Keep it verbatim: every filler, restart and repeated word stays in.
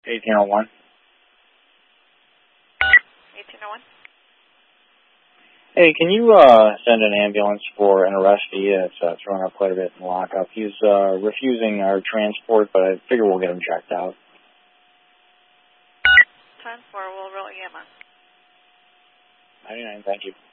eighteen oh one. eighteen oh one. Hey, can you uh, send an ambulance for an arrestee that's uh, throwing up quite a bit in lockup? He's uh, refusing our transport, but I figure we'll get him checked out. ten four, we'll roll E M S. ninety-nine, thank you.